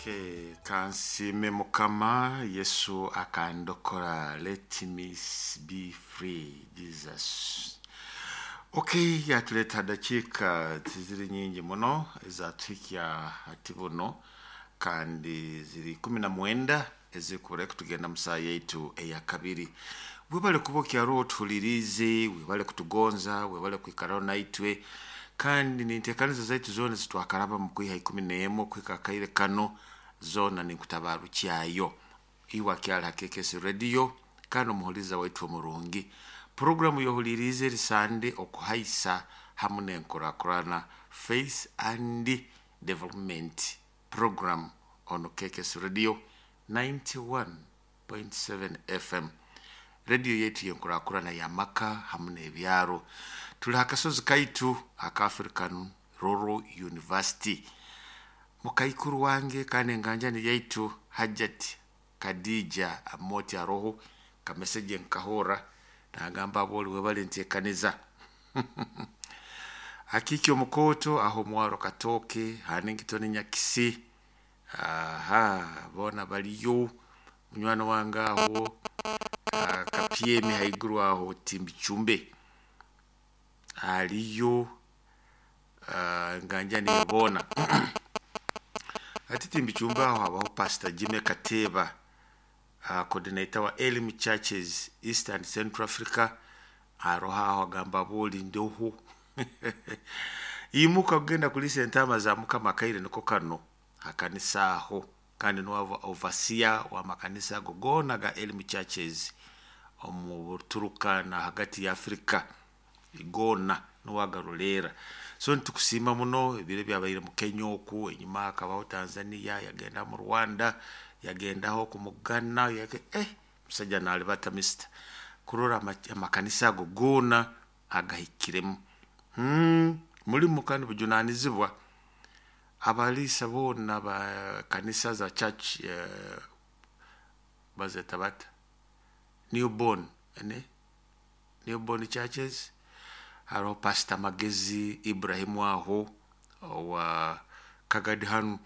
Okay, kansime mukama Yesu akandokora. Let me be free, Jesus. Okay, yatuleta dakika ziri nyingi muno ezatuhikya hati buno kandi ziri 19 ezikure kutugenda musaa yaitu eya kabiri. Webale kubokya ro tulirize, webale kutugonza, webale kwikaraho naitwe kandi nintekaniza zaitu zone zitwakaraba mu kwiha 11 kwikakaire kano zona ni kutabaru kyayo iwa kyala KKS radio kano muhuliza waitu omurungi. Programu yohulirize risande okuhaisa hamune nkurakurana Face and Development Program on KKS Radio 91.7 FM. Radio yetu yenkurakurana ya maka hamune ebyaro. Tuli hakasozi kaitu haka African Rural University. Mukaikuru wange kane nganjani yaitu Hajati Khadija Amoti Aroho kameseje nkahora na agamba boli webale ntekaniza. Hakiki omukoto aho mwaro katoke haningitoni nyakisi. Bona baliyo munywano wanga aho kapiemi haiguru aho Timbichumbe aliyo nganjani bona. Ati Timbichumba aho abaho Pastor Jimmy Kateba, coordinator wa Elim Churches East and Central Africa. Aroha aho agamba boli ndoho imuka kugenda kuli sentama za muka makaire niko kano akanisa aho kandi no overseer wa makanisa gogona ga Elim Churches omuturuka na hagati ya Afrika igona no wagarulera. So ntukusima muno ebire byabayire mu Kenya oku enyuma akabaho Tanzania yagenda mu Rwanda yagenda ho ku Muganda musajja nali bata Mr. kurora makanisa gogona agahikiremu. Muri mukani bujunanizibwa abalisa bona ba kanisa za church bazetabata newborn churches. Haro Pastor Magezi Ibrahim aho wa Kagadhan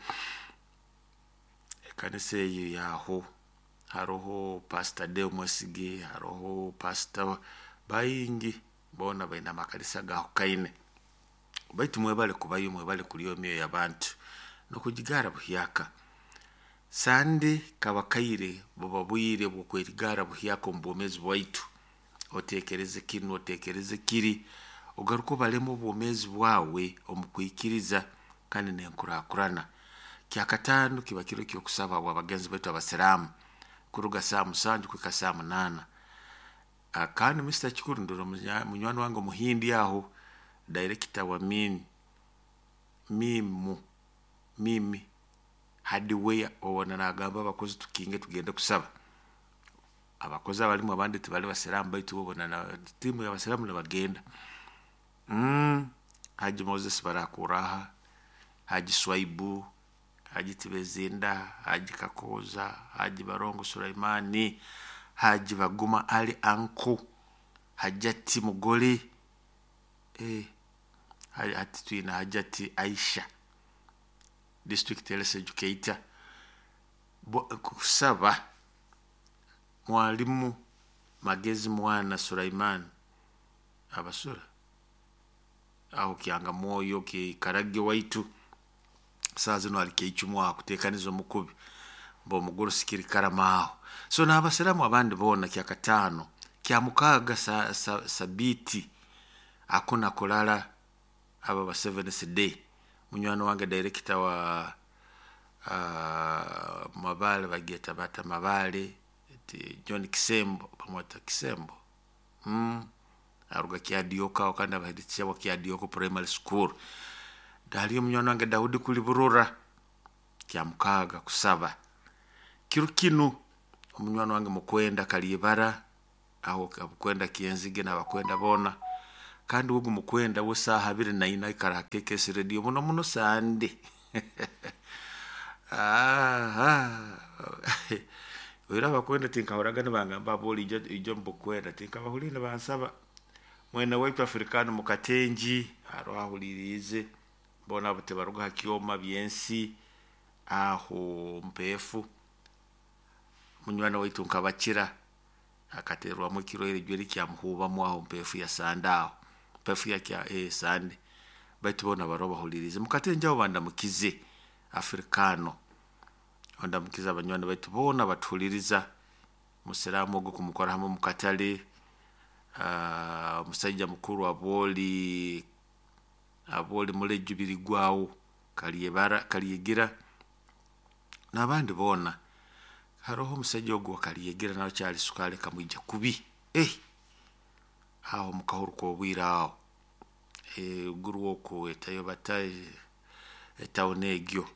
kanise yaho. Haroho Pastor Deo Mwesige, haroho Pastor Baingi bona baina makanisa gaho kaine. Baitu mwebale kubayo mwebale kuliyo miyo yabantu no kujigara buhyaka. Sande kabakaire bobabwire bwokwirigara buhyaka mbomezi bwaitu. Otekereze kino otekereze kiri ogaruko balemo bomezi bwawe omukwikiriza kandi nenkurakurana. Kyakatanu kiba kiro kyokusaba abagenzi betu abasiramu kuruga saa 7 kwika saa 8. Kandi Mr. Chikuru ndoro munywano wangu muhindi aho director wa mimi hadiwe obona nagamba abakozi tukinge tugende kusaba. Abakozi abalimu abandi tibali basiramu baitu bobona na timu ya basiramu nabagenda. Haji Moses Barakuraha, Haji Swaibu, Haji Tibezinda, Haji Kakoza, Haji Barongo Sulaimani, Haji Baguma Ali Anku, Hajati Mugoli, Hajati Tuina Hajati Aisha, District Health Educator. Kusaba mwalimu Magezi Mwana Sulaiman abasura aho kyanga moyo ki karage waitu sazi no alikeichumwa kutekanizo mukubi bo muguru sikiri karamaho. So nabasiramu abandi bona kyakatano kya mukaga sabiti akuna kulala aba ba 7th day. Munywano wange director wa mabale bageta bata mabale John Kisembo pamota Kisembo aruga kiadioka okanda bahitsia wa kiadioko primary school. Daliyo munywano wange Daudi kuliburura kya mukaga kusaba kirukinu munywano wange mukwenda kalibara aho kwenda kienzige na bakwenda bona kandi ugu mukwenda wo saa 2 ikara KKS radio muno sande. Wira bakwenda tinkahoraga nibangamba boli ijo mbukwenda tinkabahulina bansaba mwena wetu Afrikano mukatenji aro ahulirize bona bute baruga hakioma byensi aho mpefu munywana waitu nkabakira akaterwa kirwere jweri kyamuhuba mu aho mpefu ya sandao mpefu ya kya sande baitu bona baroba hulirize mukatenjaho bandamukize africano bandamukiza abanywana baitu bona batuliriza musiramu ogo kumukora hamwe mukatale musajja mukuru aboli muleju birigwawo kaliyegira nabandi bona haroho musajja ogo kaliyegira nawo cyali sukale kamwijja kubi aho mukahuru ko bwirawo guru woko etayo bataye etawonegyo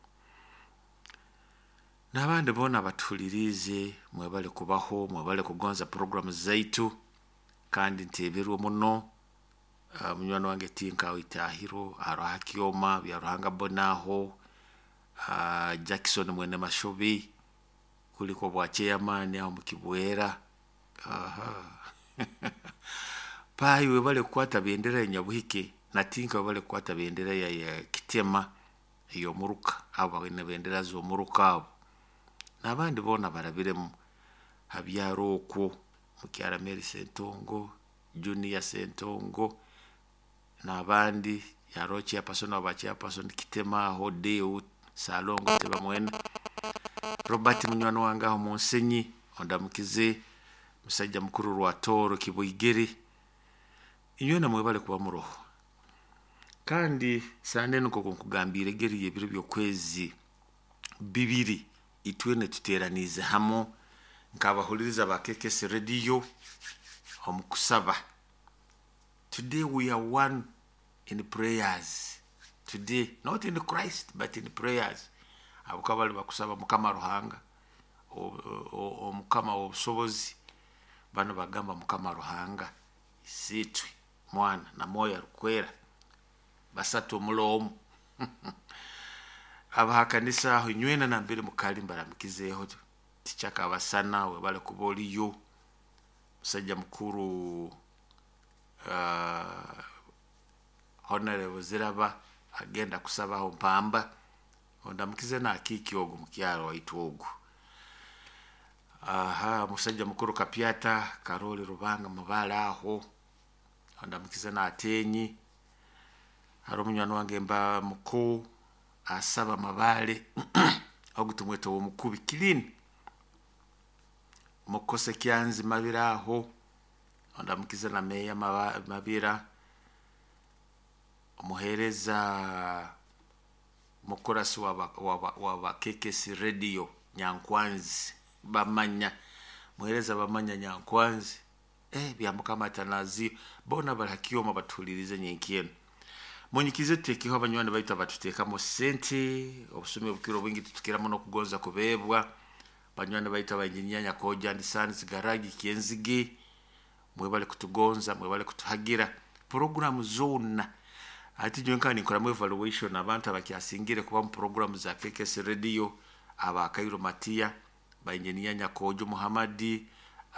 nabandi bona batulirize mwebale kubaho mwebale kugonza program zaitu kandi nteberwe muno munywana wange tinka witahiro aroha kioma byarohanga bonaho Jackson mwene mashobi kuliko bwa chairman aho mukibwera pai webale kwata bendera ya Nyabuhike na tinka webale kwata bendera ya Kitema iyo muruka aba wene bendera zo muruka abo nabandi bona barabiremu habyaroko mukyara Mary Sentongo Junior Sentongo nabandi yarochi apasona bachi apasona Kitema hodeo salongo teba mwene Robert munywana wanga ho monsenyi ondamukize musajja mukuru rwa toro kibuigeri inyona mwebale kuba muroho kandi sande nuko kugambira geri yebiro byo kwezi bibiri itwene tuteranize hamo nkabahuliriza bakekese radio omukusaba. Today we are one in prayers. Today, not in Christ, but in prayers. Abukabali bakusaba mukama ruhanga o mukama obusobozi bano bagamba mukama ruhanga isitwe mwana na moya rukwera basatu mulomu abahakanisa aho nywena na mbere mukali mbaramikizeho tichaka abasana we bale kuboliyo musajja mukuru honorable Ziraba agenda kusabaho mpamba ondamukize na kiki ogu mukyaro waitwogu musajja mukuru Kapyata Karoli Rubanga mabala aho ondamukize na atenyi haro munywano wange mba muko asaba mabale ogutumweto wo mukubi kilini mukose kyanzi mabira aho ondamukize na meya mabira omuhereza mukorasi wa KKS radio Nyankwanzi bamanya muhereza bamanya Nyankwanzi byambuka matanazi bona barakioma batulirize nyenkieno monyikize tekiho abanywana baita batuteka mu sente obusumi obukiro bwingi tutukiramo no kugonza kubebwa banywana baita banyinyanya koja ndisanzi garagi kienzige mwebale kutugonza mwebale kutuhagira program zona ati jonkani nkora mu evaluation abantu abakyasingire kuba mu program za KKS radio abakairo Matia banyinyanya kojo Muhammadi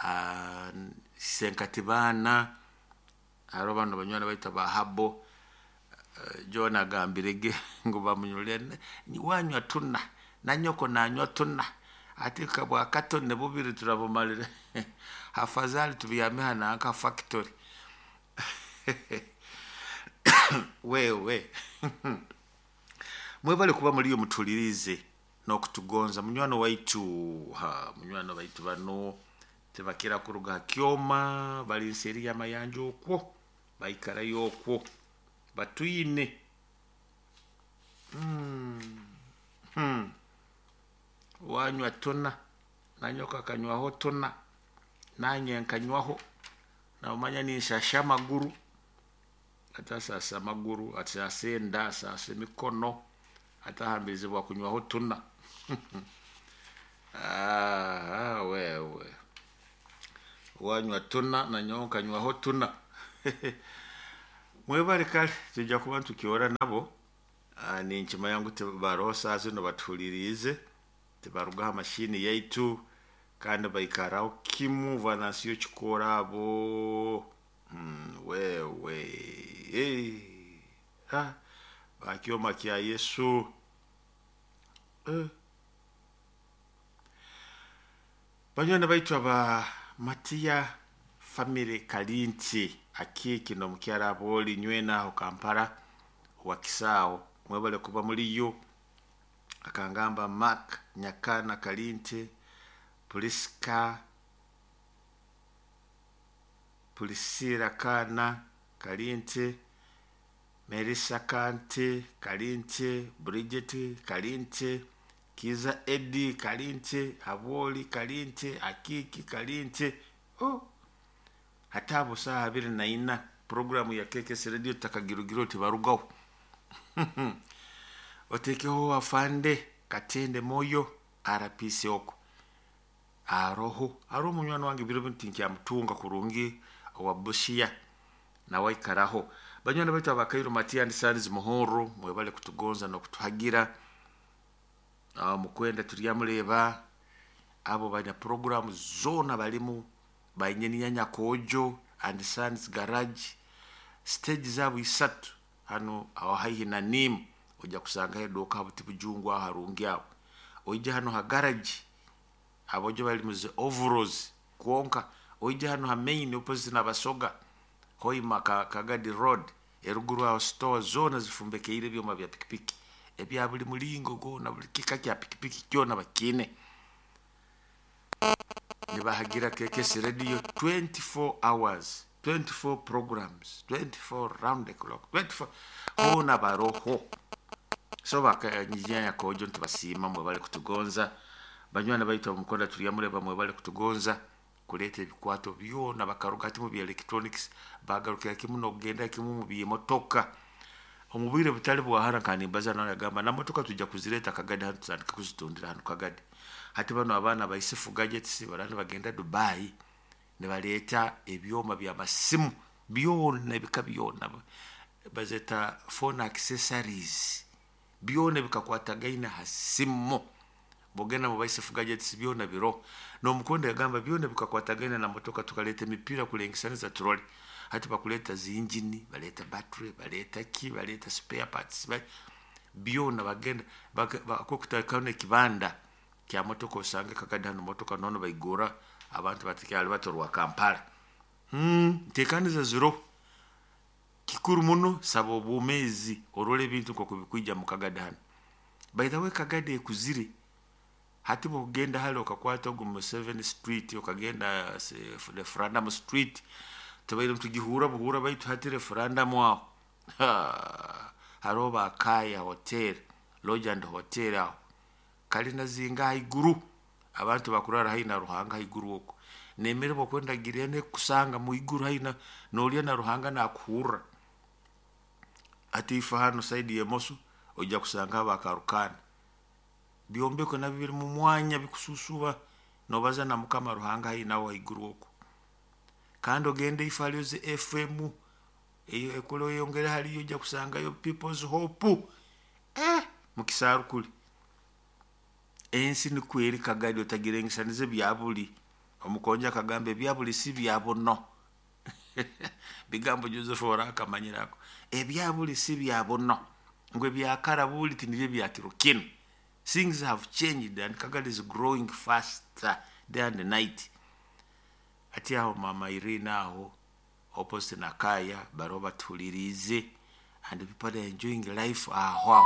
Senkatibana aro bano banywana baita bahabo Jona gambirege ngo bamunyulene ni wanywa tuna na nyoko nanywa tuna ati kabwa katone bubiri turabumalire hafazali tubiyameha na aka factory wewe mwebale kuba muri yo mutulirize no kutugonza munywano waitu munywano waitu bano tebakira kuruga kyoma bali seri ya mayanjo okwo baikara yokwo batuyine wanywa tona nanyoka kanywaho tona nanye nkanywaho na umanya ni shasha maguru ata sasa maguru ata senda sasa mikono ata hambizibwa kunywaho tona wewe wanywa tona nanyoka kanywaho tona mwebale kale tujja kuba tukiora nabo ni nchima yangu tebarosa zino batulirize tebaruga mashini yaitu kandi baikaraho kimu vanasiyo chikora abo wewe bakioma kya Yesu Banywana baitu aba Matia family Kalinti akiki no mukyala aboli nywena aho Kampala wakisao mwebale kuba muliyo akangamba Mark Nyakana Kalinti Pulisira Kana Kalinti Melissa Kante Kalinti Bridget Kalinti Kiza Eddie Kalinti Aboli Kalinti Akiki Kalinti hata abo saa 24 programu ya KKS radio takagirugiro tibarugaho otekeho afande Katende Moyo RPC oko aro munywano wange biro bintinki amutunga kurungi wabushia na waikaraho banywana baitu abakairo Matia and Sons Muhoro mwebale kutugonza no kutuhagira mukwenda turyamuleba abo banya programu zona balimu banyeni yanya kojo and Sons Garage stage zabo isatu hano awahayi na nim oja kusanga hedoka butibujungwa harungi awo oje hano ha garage abojo bali muze overalls kuonka oje hano ha main opposite na basoga hoima Kagadi Road eruguru awo store zona zifumbeke ile byoma bya pikipiki ebya buli mulingo go na buli kika kya pikipiki kyona bakine nibahagira KKS radio 24 hours 24 programs 24 round the clock 24 ona baroho so bakanyijya kojo ntubasima mwebale kutugonza banywana baitu mukonda turyamuleba mwebale kutugonza kuleta ebikwato byona bakarugati mu bya electronics bagarukira kimuno genda kimu mu bimotoka omubire butali bwahara kanimbaza none agamba na motoka tujja kuzireta Kagadi hano tandika kuzitundira hano Kagadi hati bano abana bayisifu gadgets barani bagenda Dubai ne baleta ebyoma bya masimu byona bikabyona bazeta phone accessories byona bikakwatagaina hasimu bogena mu bayisifu gadgets byona biro no mukonde agamba byona bikakwatagaina na motoka tukaleta mipira kulengisana za trolley hati bakuleta zinjini baleta battery baleta spare parts byona bagenda bakokutakana kibanda kya motoka osange Kagadi hano motoka nono bayigora abantu batikali batorwa Kampala tekaniza zero kikuru muno sabo bumezi orole bintu ko kubikwijja mu Kagadi hano by the way Kagadi ekuzire hati bogenda halo okakwata ogu 7 street okagenda referendum street tabaire mtugihura buhura baitu hati referendum wao haroba Kaya hotel lodge and hotel aho kalina zinga haiguru abantu bakurara haina ruhanga haiguru oko nemere bokwenda girene kusanga mu iguru haina nolya na ruhanga na kuhura atifa hano side yemoso oja kusanga bakarukana byombeko na bibiri mu mwanya bikususuba nobaza na mukama ruhanga haina wa iguru oko kando gende ifalioze FM eyo ekolo yongera haliyo oja kusanga yo People's Hope mukisaru kuli ensi ni kweri Kagadi otagirengisanize byabuli omukonja kagambe byabuli si byabono bigambo Joseph Oraka manyirako ebyabuli si byabono ngwe byakarabuli tinire byakirukino things have changed and Kagadi is growing faster day and night ati aho mama Irina aho opposite na Kaya baroba tulirize and people are enjoying life aho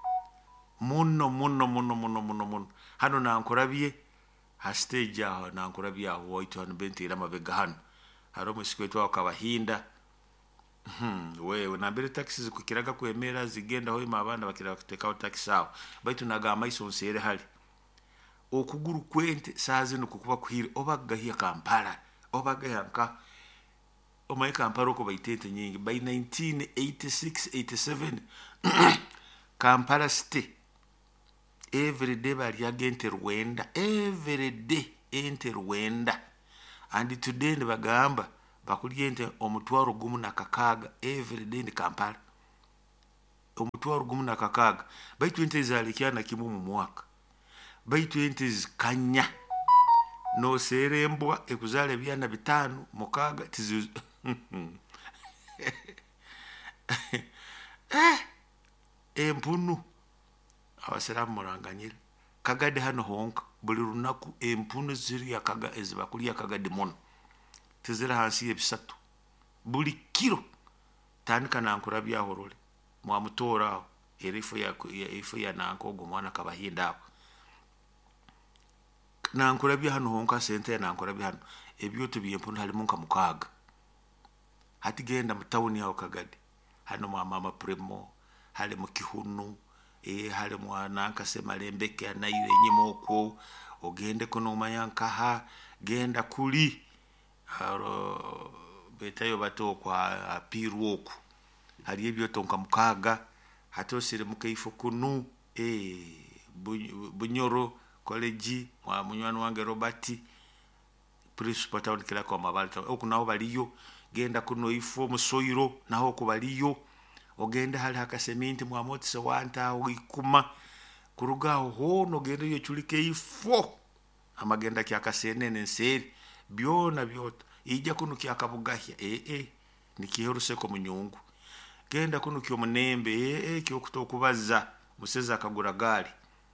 muno hano nankurabye ha stage aho nankurabye aho waitu hano bentira mabega hano haro musikwetu akabahinda wewe nambere taxis kukiraga kwemera zigenda hoima abana bakira kuteka taxi aho baitu nagama isonsere hali okuguru kwente sazi no kukuba kuhire obagahiya Kampala obagayanka omaye Kampala uko baitete nyingi by 1986 87 Kampala city every day bali agente Rwanda every day enter Rwanda and today ne bagamba bakuliente omutwaro gumu na kakaga every day ni Kampala omutwaro gumu na kakaga by 20 zalikiana kimu mu mwaka by 20 kanya no serembwa ekuzale byana bitano mukaga tizu empunu abasiramu muranganyira Kagadde hano honka buli lunaku empunu ziri ezibakuli akagadde mono tezira hansi y'ebisatu buli kiro tandika nankurabyaho role mwamutoora aho erifu ya nanko ogwo mwana kabahinda aho nankurabya hano honka sente ya nankurabya hano ebyoto by'empunu halimu nka 6 hati genda mu tawuni aho Kagadde hano mama Premo hali mu Kihunu hali mwananka Semalembeke anayire nyimo okwo ogende kono mayankaha genda kuli betayo bato kwa apiru oku hali ebyoto nka 6 hati osire mu Kaifo kunu Bunyoro college mwa munywani wange Robert principal town kila kwa mabalta oku naho baliyo genda kuno Ifo Musoiro naho oku baliyo ogenda hali hakaseminti mwa motse wanta wikuma kurugaho hono genda yo chulike Ifo amagenda kya kasenene nseri byona byoto ija kuno kya kabugahya nikiheruse ko munyungu genda kuno kyo munembe kyo kutokubaza museza akagura gali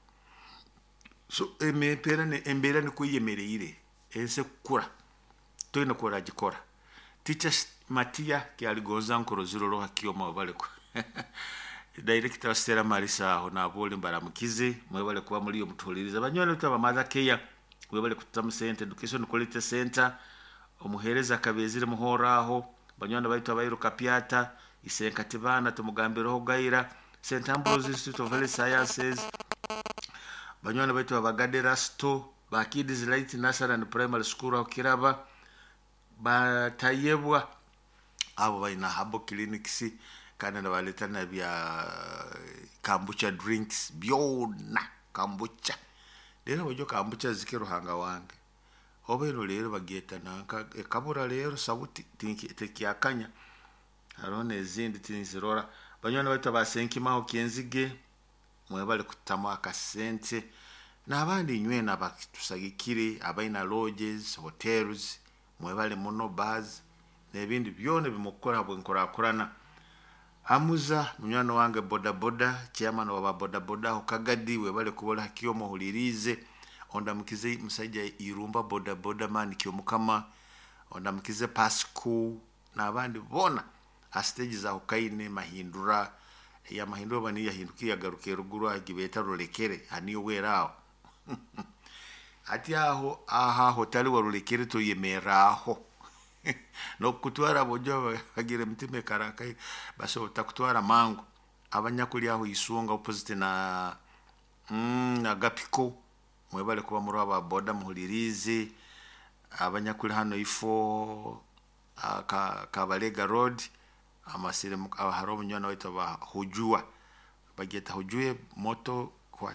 so embera ni kuyemereire ense kukura toina kora gikora teachers Matia kyaligonza nkoro ziroro hakiyoma baleko director Stella Marisa aho nabole mbaramukize mwebale kuba muri yo mutoliriza banywana tutaba Mother Care mwebale kutamu center education quality center omuhereza kabezire muhoraho banywana baito abayiruka pyata isenkatibana tumugambireho gaira St Ambrose Institute of Health Sciences banywana baito abagade rasto ba Kids Light Nursery and Primary School aho Kiraba batayebwa abo baina habo clinics kana na baletana bya kombucha drinks byona kombucha lero bojo kombucha zikero hanga wange obero lero bageta nanka kabura lero sabuti tekiyakanya arone ezindi tinzirora banywana baito basenki maho kienzige mwebale kutama akasente nabandi nywena bakitusagikire abaina lodges hotels mwebale muno bars nebindi byone bimukora bwenkorakorana amuza munywano wange boda chairman wa boda Kagaddi webale kubola hakiyo muhulirize ondamukize musajja irumba boda man kyo mukama ondamukize Pasco nabandi bona a stage za ukaine mahindura ya mahindura bani yahindukiya garuke ruguru agibeta rulekere aniyo werao ati aho hoteli warulekere to yemeraho no kutwara bojo bagire mtime karakai baso takutwara mango abanyakuli aho isunga opposite na Agapiko mwebale kuba muri aba boda muhulirize abanyakuli hano Ifo Kabalega Road amasire haro munyana waito ba hujua bageta hujue moto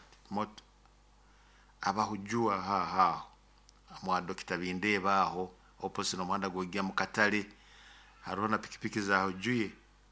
abahujua mwa Dr. Bindeba aho opposite no mwanda gogia mukatale harona pikipiki za hujue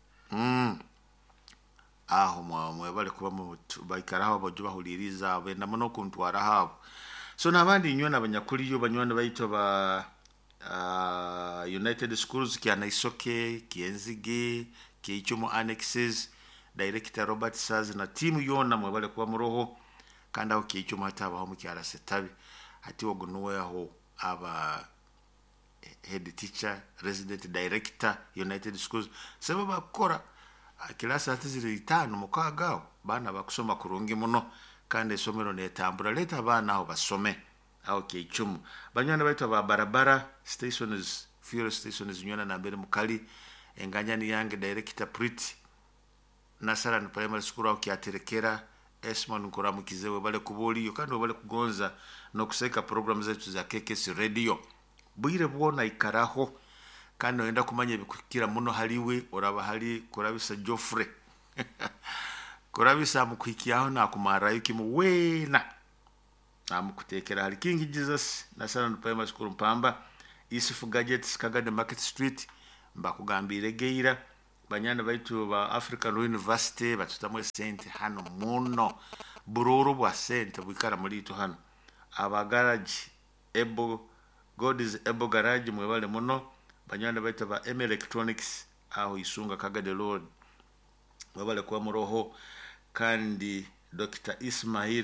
aho mwebale kuba mu baikaraho bojo bahuliriza benda muno kuntwara habo so nabandi nywona abanyakuli yo banywana baito ba United Schools kiana Isoke Kienzige Kiichumo Annexes director Robert Saz na timu yona mwebale kuba muroho kanda ho Kiichumo hataba ho mukyala setabi hati ogunuwe aho aba head teacher resident director United Schools sababu akora kilasa atizire 5 mukagao bana bakusoma kurungi muno kandi somero netambura leta bana aho basome aho Kiichumo banywana baito ba barabara stations fuel stations nyona na mbere mukali enganyani yange director Pretty Nasara and Primary School aho Kyaterekera Esmond nkuramukizewe bale kuboli yo kandi bale kugonza no kuseka programs zetu za KKS radio bwire bwona ikaraho kandi oenda kumanya bikukira muno haliwe oraba hali kurabisa Joffrey kurabisa mukwikiyaho na kumara yukimu wena amukutekera hali King Jesus Nasara and Primary School Mpamba Isufu Gadgets Kagadde Market Street mbakugambire geira banyana baitu ba African University batutamwe sente hano muno bururu bwa sente bwikara muri tu hano aba garage God is able garage mwebale muno banyana baitu ba M Electronics aho isunga Kagadde Road mwebale kwa muroho kandi Dr. Ismail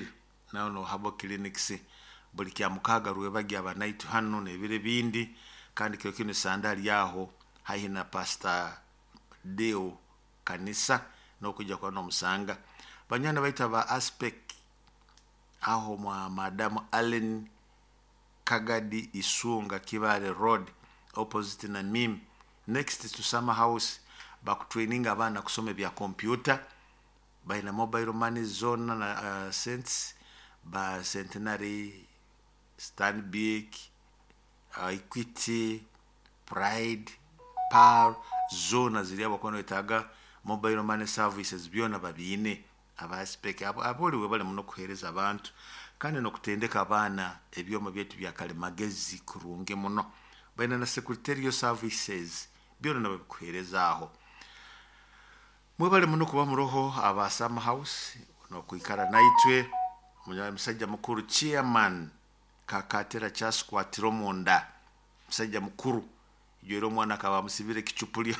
no habo clinics buli kya mukaga ruwe bagya aba night hano nebire bindi kandi kyo kino sandali yaho haina pastor Deo kanisa no kujja kwa no musanga banyana baita ba aspect aho mwa madam Allen Kagadi Isunga Kibale Road opposite na Mim next to Summer House back training abana kusome bya computer baina mobile money zone na cents ba Centenary Stanbic Equity Pride Power zone zili abakono etaga mobile money services byona babine abaspeke aboli webale muno kuhereza abantu kandi no kutendeka abana ebyoma byetu bya kale magezi kurunge muno baina na secretarial services byona nabikuhereza aho mwebale muno kuba muroho aba Summer House no kuikara naitwe musajja mukuru chairman kakatera cha squat Romonda musajja mukuru yero mwana kaba musibire kichupulya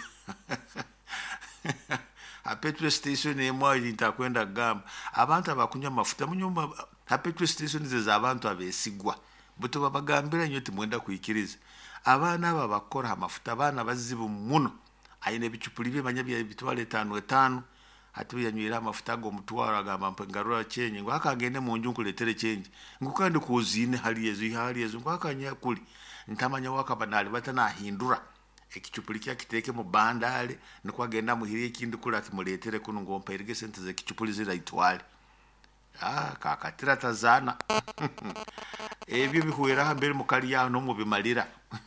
a petrol station emwa intakwenda gamba abantu abakunya mafuta munyumba a petrol station zeza abantu abesigwa buto babagambira nyo timwenda kuikiriza abana aba bakora amafuta abana bazibu muno ayine bichupuli bye banya bya bitwale 5 hatu yanywira amafuta go mutwara agamba mpengarura cyenye ngo akagende mu njungu letere cyenye ngukandi kuzine hali yezu ngakanya kuli ntamanya wakabanali batana hindura ekichupuli kya kiteke mu bandale nikwagenda muhiri ikindi kula kimuletere kuno ngompa irige sente ze kichupuli zira itwale kakatira tazana ebyo bihuera hambere mukali ya no mubimalira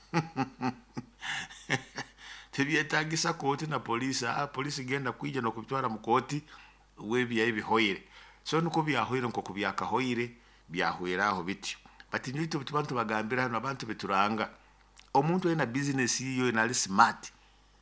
tebyetagisa koti na polisi polisi genda kwija no kubitwara mu koti webya ibihoire so nuko byahoire nko kubyaka hoire byahuera aho bityo bati nyito bitu bagambira hano abantu beturanga omuntu ena business yiyo ena smart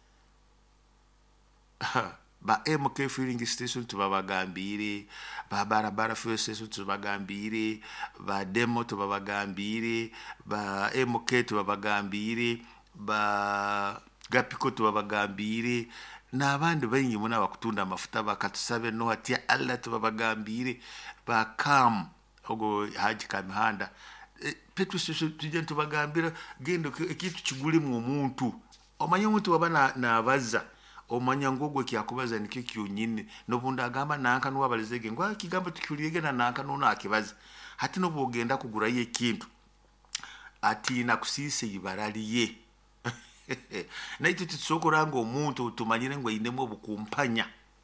ba MK filling station tubabagambire ba barabara fuel station tubagambire ba demo tubabagambire ba MK tubabagambire ba Gapiko tubabagambire n'abandi bayinyi muna bakutunda amafuta bakatusabe no ati Allah tubabagambire ba kam ogo haji kamihanda petrol station tujye tubagambira gendo ekitu kiguli mu omuntu omanye omuntu wabana nabaza omanya ngogwe kyakubaza nikyo kyonyine nobunda agamba nanka no wabalezege ngo akigamba tukyuliyege na nanka no nakibaza hati no bogenda kugura ye kintu ati nakusise ibaraliye na itu tsokoranga omuntu tumanyire ngo indemo bukumpanya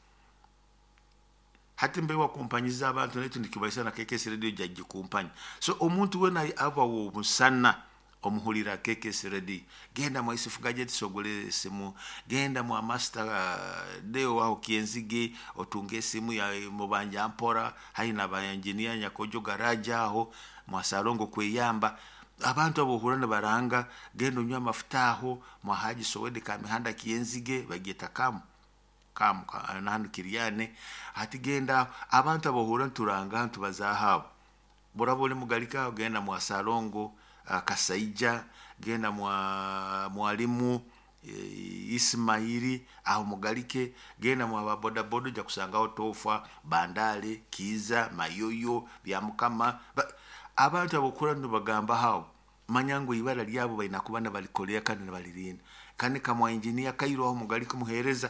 hati mbewa kumpanyiza abantu netu ndikibaisa na KKS radio jajji kumpanya so omuntu wena aba wo musana omuhulira KKS radio genda mu isifu gadget sogole simu genda mu master Deo aho kienzige otunge simu ya mubanja ampora haina ba engineer nyakojo garaja aho mu salongo kweyamba abantu abohurana baranga gendo nywa mafutaho mwahaji sowede kamihanda kienzige bageta kam nanu kiriyane hati genda abantu abohurana turanga hantu bazahabo borabole mugalika genda mu salongo Kasaija genda mwalimu Ismaili aho mugalike genda mu boda bodo ja kusanga otofa bandale kiza mayoyo byamukama abantu abokurana bagamba hawo manyango ibara lyabo bainakubana balikolea kandi balirina kandi kama engineer kairo aho mugalike muhereza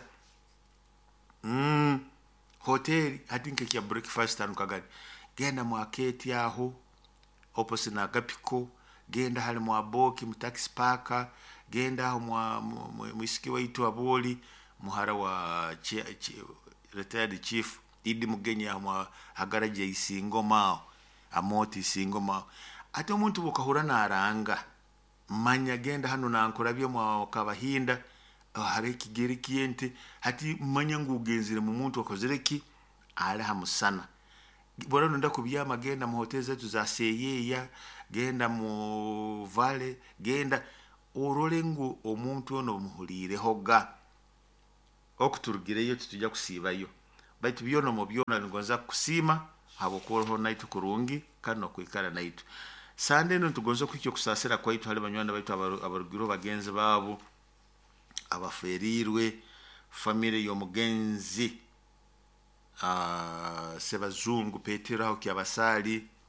hotel atinke kya breakfast anu kagani genda mu aketi aho opposite na Gapiko genda hali mu aboki mu taxi park genda aho mu isiki waitu aboli muhara wa retired chief Idi Mugenya mu hagaraje Isingoma amoti Isingoma ate omuntu bokahura naranga manya genda hano nankurabye mu kabahinda hari kigeri kiyente hati manya ngugenzire mu muntu wakozereki ale hamusana bora nda kubyama genda mu hotel zetu za Seyeya genda mu Vale genda orolengo omuntu ono muhulire hoga okuturugireyo tutujya kusibayo baitu byono mu byona ngoza kusima habokoro naitu kurungi kano kwikara naitu sande no tugonzo kwikyo kusasira kwaitu hali banywanda baitu abarugiro bagenzi babo abaferirwe family yo mugenzi Sebazungu Petero aho kyabasali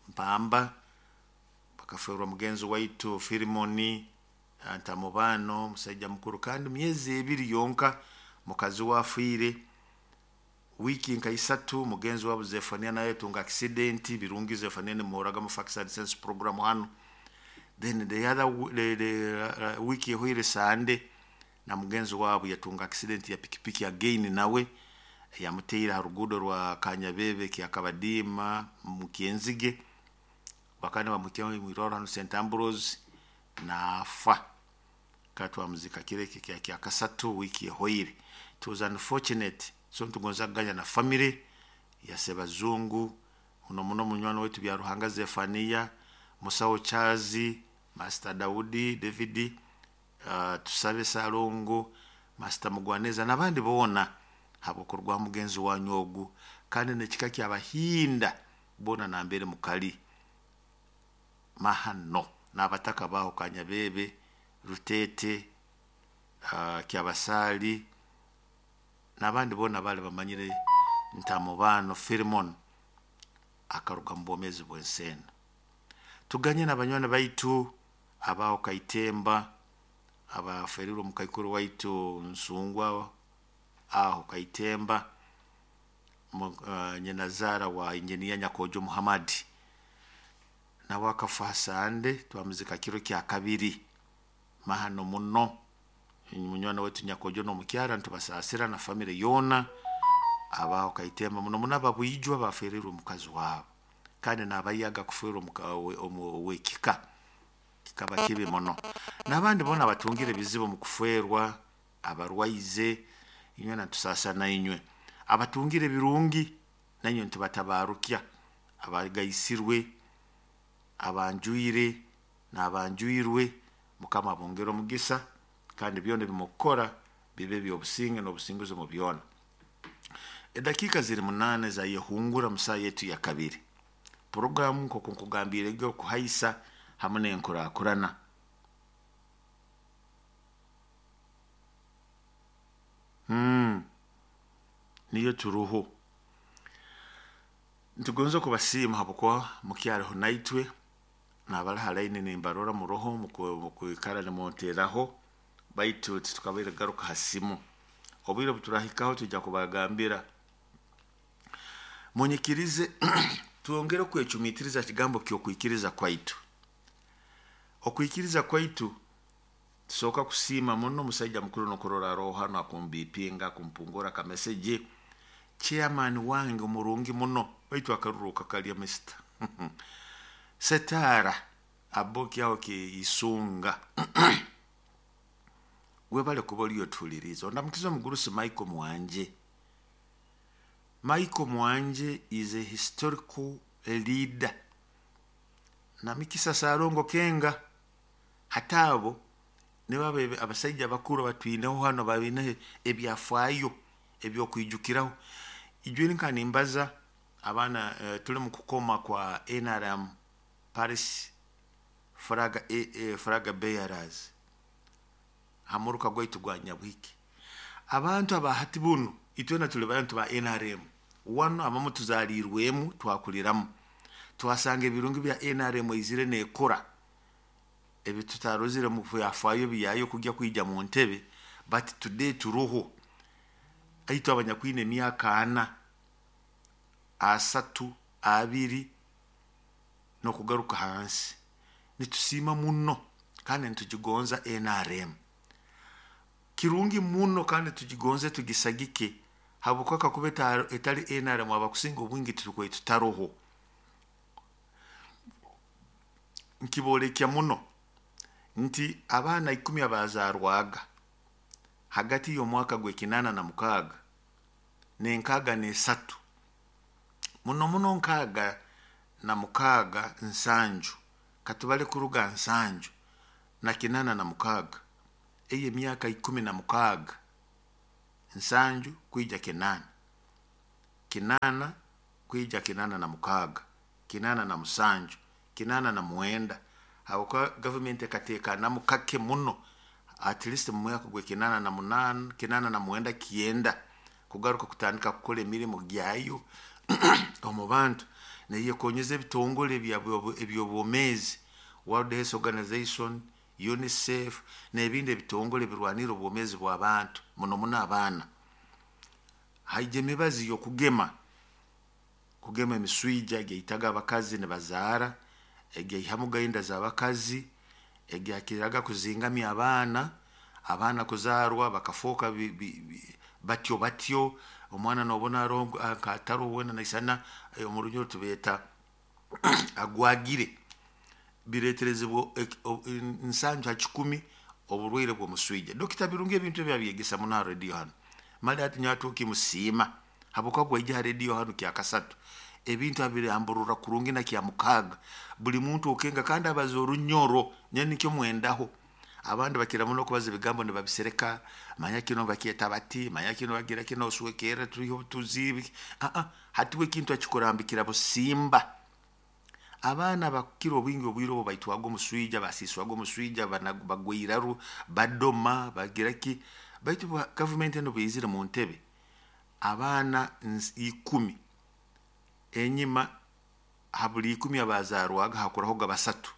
Mpamba bakafeerwa mugenzi waitu Firimoni Ntamubano musajja mukuru kandi myezi 2 yonka mukazi wafiire wiki nka 3 mugenzi wa Zefania naye tunga accident birungi Zefania ne moraga mu Fax AdSense program hano. Then the other wiki hoire Sunday na mugenzi wabo yatunga accident ya pikipiki again nawe yamuteira harugudo rwa Kanyabebe kyakabadima mukenzige bakane bamutyaho imiroro hano St Ambrose na fa katwa muzika kireke kya kasatu wiki hoire. It was unfortunate so tugonzaganya na family ya Sebazungu muno munywano wetu bya Ruhanga Zefania Musawo Chazi Master Daudi David Tusabe Salongo Master Mugwaneza nabandi bona habokorwa mugenzi wa Nyogu kandi nekikaki abahinda bona nambere mukali mahano nabataka baho Kanyabebe Rutete Kyabasali nabandi bona bale bamanyire Ntamubano Firimon akaruga mbomezi bwensena. Tuganye nabanywana baitu abaho Kaitemba abaferiro mukaikuru waitu Nsungwa aho Kaitemba Nyenazara wa Engineer Nyakojo Muhammad na wakafa Sande twamuzika kiro kya kabiri mahano muno munywana wetu Nyakojo no mukyara ntubasasira na family yona abaho Kaitemba muno munababuyijwa baferiro mukazi wabo kandi nabayaga kufero wekika kikaba kibe mono nabandi bona batungire bizibo mu kuferwa abarwaize inywe na tusasa na inywe abatungire birungi nanyo ntibatabarukya abagayisirwe abanjuire nabanjuirwe mukama bongero mugisa kandi byone bimukora bibe byobusinge no businguzo mu byona. Edakika ziri 8 za yehungura musa yetu ya kabiri. Programu ko kunkugambire gyo kuhaisa hamune nkurakurana. Niyo turuho. Ntugonzo kubasima habukwa mukyaro honaitwe nabala halaine nimbarora mu roho mukuyikara ne monteraho baitu tukabira garuka hasimu. Obwire buturahikaho tujja kubagambira munyikirize tuongere kwechumitiriza kigambo kyo kuikiriza kwaitu. Okuikiriza kwaitu soka kusima muno musajja mukuru no korora roho hano akumbipinga kumpungura ka message chairman wange murungi muno baitu akaruruka kali ya Mr. Setara aboki yao ki isunga webale kuboliyo tulirizo ndamukizo mugurusi Michael Mwanje. Michael Mwanje is a historical leader na mikisa Salongo kenga hatabo ne babe abasajja bakuru batwineho hano babine ebyafayo ebyo kwijukiraho ijwe nkani mbaza abana tuli mu kukoma kwa NRM Paris Fraga Bearers hamuruka gwitu gwanya bwiki abantu abahatibuno itwena tuli bantu ba NRM wano amamu tuzalirwemu twakuliramu twasange birungi bya NRM izire nekora ebi tutarozire mu kuyafayo biyayo kujya kwijja mu ntebe but today turuho aito abanyakwine myaka 4 asatu abiri no kugaruka hansi nitusima muno kandi tujigonza NRM kirungi muno kandi tujigonze tugisagike habukwaka kubeta etali NRM abakusinga obwingi turikwe tutaroho nkibolekya muno nti abana 10 abazarwaga hagati yo mwaka gwe 8 na 6 nenkaga ne 3 muno nkaga na 6 nsanju katubale kuruga nsanju na 8 na 6 eye myaka 16 nsanju kuija 8 kuija 8 na 6 8 na musanju 8 na 9 hauka government ekateka na mukake muno at least mu mwaka gwe 8 na 8 8 na 9 kienda kugaruka kutandika kukole milimo gyayo omubantu neye konyeza ebitongole ebyobwomezi World Health Organization, UNICEF n'ebindi ebitongole birwanira obwomezi bw'abantu muno abaana haije mibazi yokugema emiswija geyitaga abakazi ne bazaara egeyihamuga inda z'abakazi egyakiraga kuzingamya abaana kuzaarwa bakafoka batyo omwana nobona akataro wena naisana omurunyo tubeta agwagire bireterezebwo nsanju 10 oburwaire bw'omuswija Dr. Birungi ebintu byabiyegesa muna radio hano mali ati nyatuki musima habuka gwaija radio hano kya kasatu ebintu abiri amburura kurungi na kya mukaga buli muntu okenga kandi abazoru nyoro nyani kyo mwendaho abandi bakira muno kubaza bigambo ne babisereka manya kino bakieta bati manya kino bagira kino oswekera turiho tuzibi hatiwe kintu akikorambikira busimba abana bakiro bingi obwiro baitwago muswija basiswago muswija bagwiraru badoma bagiraki baitu government eno bizire mu ntebe abana 10 enyima habuli 10 abazarwaga hakuraho gabasatu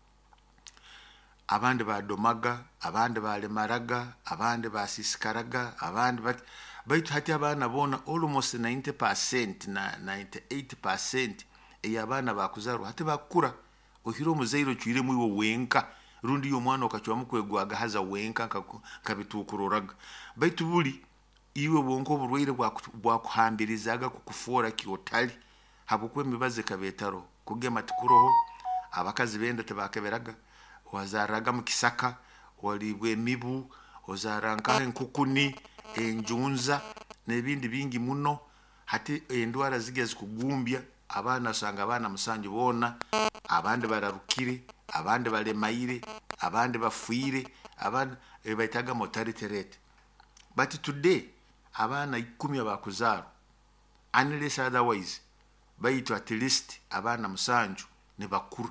abandi badomaga abandi balemaraga abandi basisikaraga abandi baitu hati abana bona almost 90% na 98% eyabana bakuzarwa hati bakura ohiro muzairo cyire muiwo wenka rundi yo mwana okachwa mukwegwaga haza wenka kabitukuroraga baitu buli iwe bonko burwaire bwakuhambirizaga kukufora kiotali habukwe mibaze kabetaro kugema tikuroho abakazi benda tabakeberaga wazaraga mukisaka walibwe mibu ozaranka enkukuni enjunza nebindi bingi muno hati endwara zigeze kugumbya abana sanga abana musanju bona abandi bararukire abandi balemaire abandi bafuire abandi baitaga mortality rate but today abana 10 abakuzaro unless otherwise baitu at least abana musanju ne bakuru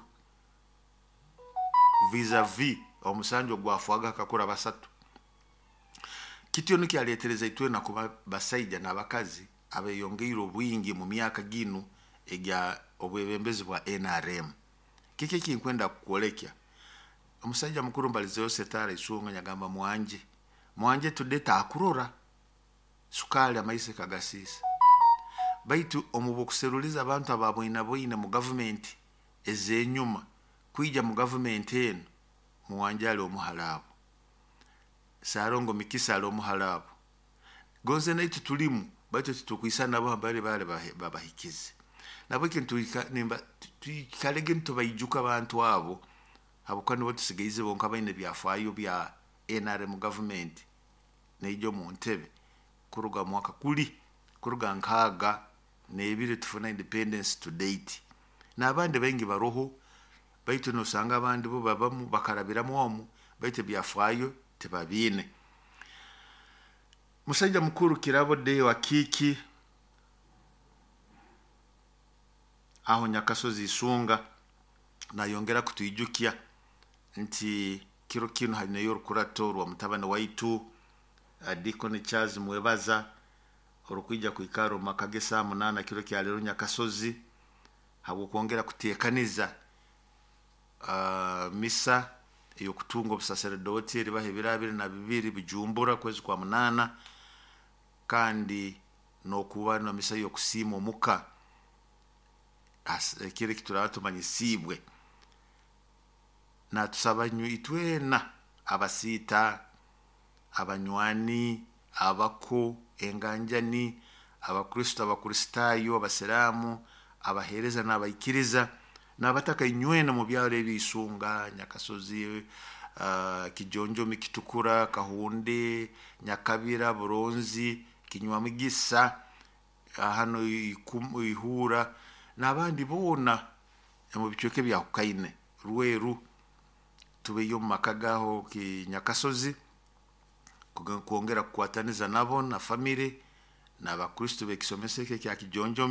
vis-a-vis omusanju gwafwaga kakura basatu kityo niki aletereza itwe na kuba basaija n'abakazi abeyongeiro bwingi mu myaka gino egya obwebembezi bwa NRM kiki kinkwenda kukolekya omusajja mukuru mbalizeyo setara isunga nyagamba mwanje tudeta akurora sukali amaise kagasisa baitu omubokuseruliza abantu ababoina mu government ezenyuma kuija mu government eno muwanjale omuhalabu sarongo mikisa omuhalabu gonze naitu tulimu baitu tutukwisana abo bali babahikize nabo kintu nimba tukalege ntubayijuka abantu abo abukani botusigeize bonka baine byafayo bya NRM government neijo mu ntebe kuruga mwaka kuruga nkaga nebire tufuna independence to date nabandi bengi baroho baitu no sanga abandi bo babamu bakarabiramu omu baitu byafayo tebabine musajja mukuru kirabo de wa kiki aho Nyakasozi isunga na yongera kutuyijukya nti kiro kino halina yorukurato rwa mutabana waitu Deacon Charles Mwebaza orukwija kuikaro makagesa 8 kiro kyalero Nyakasozi habo kuongera kutekaniza misa yo kutunga obusaserdoti ribahebira 22 bijumbura kwezi kwa 8 kandi no kuba na misa yo kusima omuka kire kituratumanyisibwe na tusabanyu itwena abasita abanywani abako enganjani abakristo abakristayo abasiramu abahereza n'abayikiriza nabataka inywena mu byaro ebisunga Nyakasozi Kijonjo Mikitukura Kahunde Nyakabira Buronzi Kinywamigisa hano ihura nabandi bona mu bicoke bya Hukaine Rweru tubeyo makagaho ki Nyakasozi kuongera kukwataniza nabo na family na bakristo bekisomeseke kya Kijonjo